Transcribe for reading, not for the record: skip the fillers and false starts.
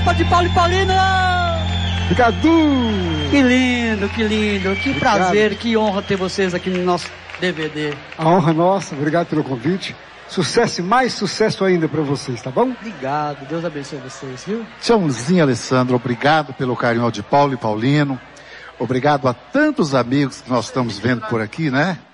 tropa de Paulo e Paulino! Obrigado! Que lindo, que lindo, que obrigado. Prazer, que honra ter vocês aqui no nosso DVD. A honra nossa, obrigado pelo convite. Sucesso e mais sucesso ainda para vocês, tá bom? Obrigado, Deus abençoe vocês, viu? Tchauzinho, Alessandro, obrigado pelo carinho de Paulo e Paulino. Obrigado a tantos amigos que nós estamos vendo por aqui, né?